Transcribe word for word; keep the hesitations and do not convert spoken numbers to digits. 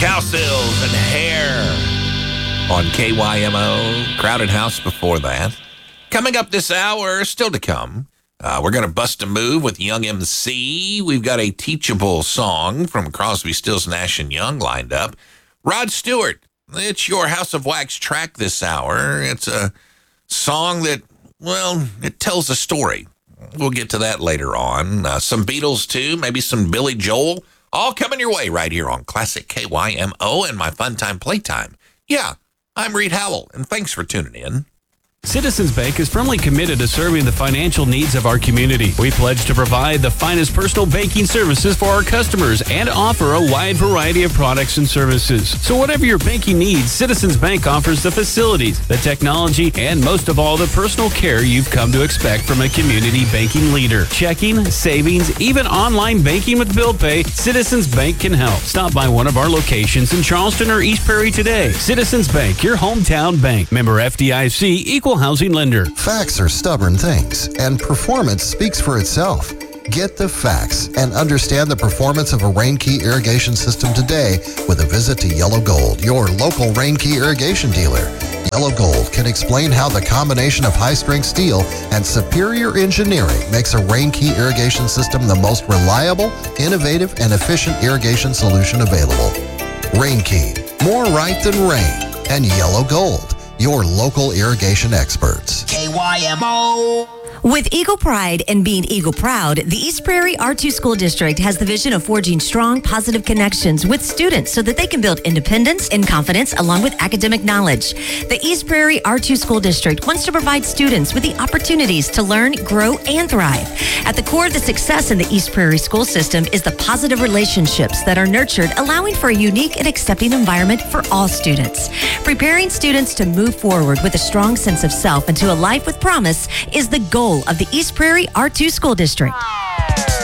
Cowsills and Hair on K Y M O. Crowded House before that. Coming up this hour, still to come, uh, we're going to bust a move with Young M C. We've got a teachable song from Crosby, Stills, Nash and Young lined up. Rod Stewart, it's your House of Wax track this hour. It's a song that, well, it tells a story. We'll get to that later on. Uh, some Beatles, too, maybe some Billy Joel. All coming your way right here on Classic K Y M O and my Fun Time Playtime. Yeah, I'm Reed Howell, and thanks for tuning in. Citizens Bank is firmly committed to serving the financial needs of our community. We pledge to provide the finest personal banking services for our customers and offer a wide variety of products and services. So whatever your banking needs, Citizens Bank offers the facilities, the technology, and most of all, the personal care you've come to expect from a community banking leader. Checking, savings, even online banking with bill pay, Citizens Bank can help. Stop by one of our locations in Charleston or East Prairie today. Citizens Bank, your hometown bank. Member F D I C, Equal Housing Lender. Facts are stubborn things, and performance speaks for itself. Get the facts and understand the performance of a Rain Key irrigation system today with a visit to Yellow Gold, your local Rain Key irrigation dealer. Yellow Gold can explain how the combination of high-strength steel and superior engineering makes a Rain Key irrigation system the most reliable, innovative, and efficient irrigation solution available. Rain Key, more right than rain, and Yellow Gold, your local irrigation experts. K Y M O. With Eagle Pride and being Eagle Proud, the East Prairie R two School District has the vision of forging strong, positive connections with students so that they can build independence and confidence along with academic knowledge. The East Prairie R two School District wants to provide students with the opportunities to learn, grow, and thrive. At the core of the success in the East Prairie school system is the positive relationships that are nurtured, allowing for a unique and accepting environment for all students. Preparing students to move forward with a strong sense of self and to a life with promise is the goal of the East Prairie R two School District.